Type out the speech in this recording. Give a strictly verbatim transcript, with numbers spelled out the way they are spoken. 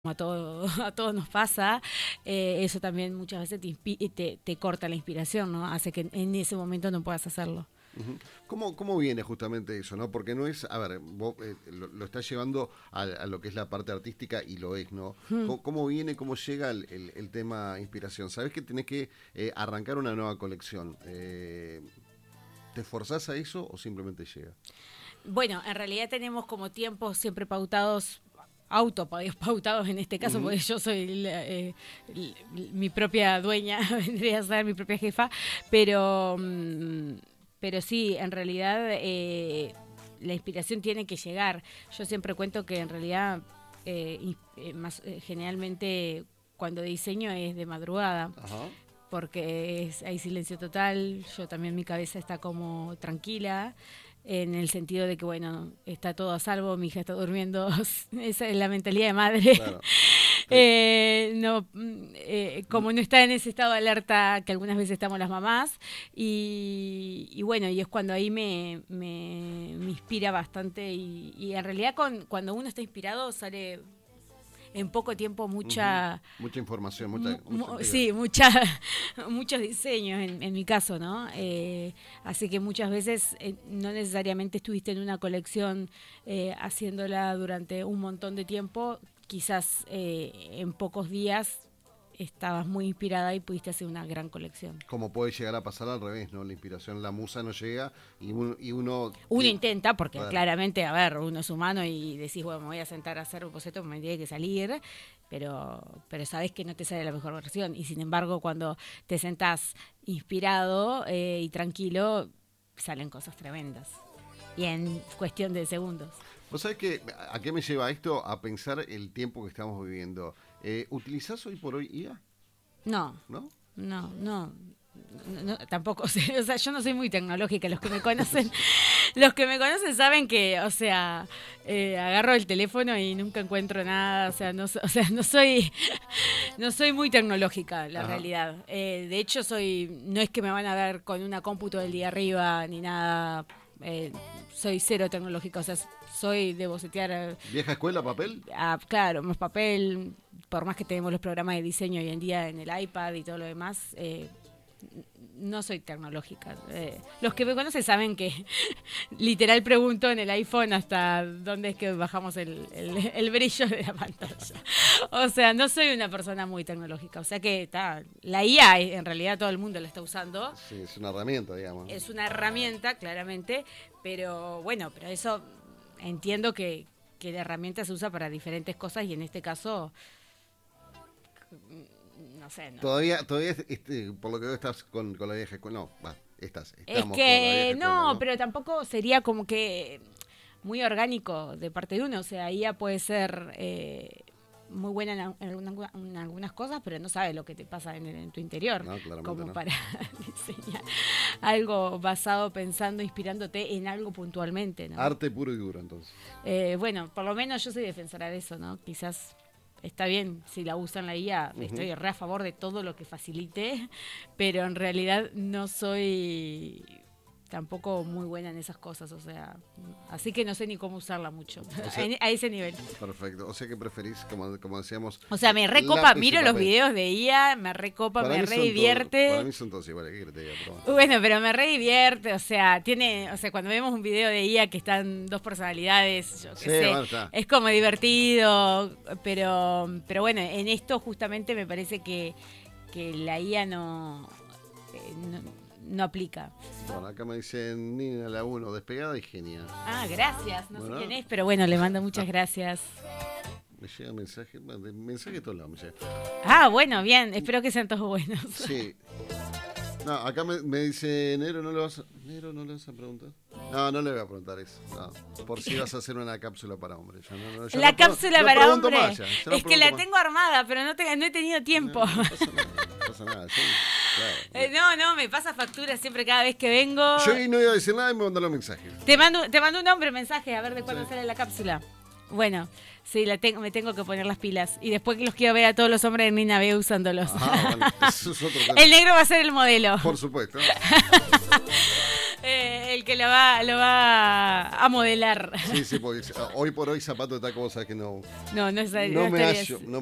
a todo, a todos nos pasa, eh, eso también muchas veces te, inspi- te, te corta la inspiración, ¿no? Hace que en ese momento no puedas hacerlo. Uh-huh. ¿Cómo, ¿Cómo viene justamente eso, no? Porque no es, a ver, vos eh, lo, lo estás llevando a, a lo que es la parte artística y lo es, ¿no? Hmm. ¿Cómo, ¿Cómo viene, cómo llega el, el, el tema inspiración? Sabés que tenés que eh, arrancar una nueva colección. Eh, ¿Te esforzás a eso o simplemente llega? Bueno, en realidad tenemos como tiempos siempre pautados, autopautados en este caso, uh-huh. porque yo soy la, eh, mi propia dueña, vendría a ser mi propia jefa, pero, pero sí, en realidad eh, la inspiración tiene que llegar. Yo siempre cuento que en realidad eh, eh, más, eh, generalmente cuando diseño es de madrugada. Ajá. Porque es, hay silencio total, yo también mi cabeza está como tranquila, en el sentido de que, bueno, está todo a salvo, mi hija está durmiendo, esa es la mentalidad de madre. Claro. eh, no, eh, como no está en ese estado de alerta que algunas veces estamos las mamás, y, y bueno, y es cuando ahí me, me, me inspira bastante, y, y en realidad con, cuando uno está inspirado sale en poco tiempo mucha... Uh-huh. Mucha información, mucha... mucha sí, mucha, muchos diseños en, en mi caso, ¿no? Eh, así que muchas veces eh, no necesariamente estuviste en una colección eh, haciéndola durante un montón de tiempo, quizás eh, en pocos días estabas muy inspirada y pudiste hacer una gran colección. Como puede llegar a pasar al revés, ¿no? La inspiración, la musa no llega y uno... Y uno, uno intenta, porque claro. claramente, a ver, uno es humano y decís, bueno, me voy a sentar a hacer un boceto, me tiene que salir, pero, pero sabés que no te sale la mejor versión. Y sin embargo, cuando te sentás inspirado eh, y tranquilo, salen cosas tremendas. Y en cuestión de segundos. ¿Vos sabés que, a qué me lleva esto? A pensar el tiempo que estamos viviendo. Eh, ¿Utilizás hoy por hoy I A? No. ¿No? No, no. No, no, tampoco, o sea, yo no soy muy tecnológica. Los que me conocen, los que me conocen saben que, o sea, eh, agarro el teléfono y nunca encuentro nada, o sea, no, o sea, no soy, no soy muy tecnológica, la Ajá. realidad. Eh, de hecho, soy, no es que me van a ver con una cómputo del día arriba ni nada. Eh, soy cero tecnológica, o sea, soy de bocetear. ¿Vieja escuela, papel? Ah, claro, más papel, por más que tenemos los programas de diseño hoy en día en el iPad y todo lo demás. Eh, no soy tecnológica. Eh, los que me conocen saben que literal pregunto en el iPhone hasta dónde es que bajamos el, el, el brillo de la pantalla. O sea, no soy una persona muy tecnológica. O sea que está, la I A en realidad todo el mundo la está usando. Sí, es una herramienta, digamos. Es una herramienta, claramente, pero bueno, pero eso entiendo que, que la herramienta se usa para diferentes cosas y en este caso... No sé, no. Todavía, todavía este, por lo que veo estás con, con la vieja escuela. No, va, estás. Es que no, ¿no? Pero tampoco sería como que muy orgánico de parte de uno. O sea, ella puede ser eh, muy buena en, en, alguna, en algunas cosas, pero no sabe lo que te pasa en, en tu interior. No, claramente como no. Para diseñar algo basado, pensando, inspirándote en algo puntualmente, ¿no? Arte puro y duro, entonces. Eh, bueno, por lo menos yo soy defensora de eso, ¿no? Quizás... Está bien, si la usan la I A, uh-huh. estoy re a favor de todo lo que facilite, pero en realidad no soy tampoco muy buena en esas cosas, o sea, así que no sé ni cómo usarla mucho, o sea, a ese nivel. Perfecto, o sea que preferís, como, como decíamos... O sea, me recopa, miro los videos de I A, me recopa, para me re divierte. Todo, para mí son todos iguales, ¿qué te diga? Pero... Bueno, pero me re divierte, o sea, tiene, o sea, cuando vemos un video de I A que están dos personalidades, yo qué sí, sé, bueno, es como divertido, pero, pero bueno, en esto justamente me parece que, que la I A no... Eh, no no aplica. Bueno, acá me dicen Nina la uno, despegada y genial. Ah, gracias, no bueno. sé quién es, pero bueno, le mando muchas gracias. Me llega mensaje, mensaje de todos lados me llega. Ah, bueno, bien, espero que sean todos buenos. Sí. No, acá me, me dice, Nero, ¿no le vas a, Nero, ¿no le vas a preguntar? No, no le voy a preguntar eso. No, por si vas a hacer una cápsula para hombres. Ya no, no, ya la no, cápsula no para hombres. Más, ya, ya es que la más. tengo armada, pero no, te, no he tenido tiempo. No, no pasa nada, no pasa nada. Sí, claro, eh, no, no, me pasa factura siempre cada vez que vengo. Yo no iba a decir nada y me mandaron un mensaje. Te mando, te mando un nombre, mensaje, a ver de cuándo sí. sale la cápsula. Bueno, sí, la tengo, me tengo que poner las pilas. Y después que los quiero ver a todos los hombres de Nina B usándolos. Ah, bueno, eso es otro tema. El negro va a ser el modelo. Por supuesto. eh, el el que lo va, lo va a modelar. Sí, sí, porque hoy por hoy Zapato está como, sabes que no. No, no, es, no no me estaría- hallo, no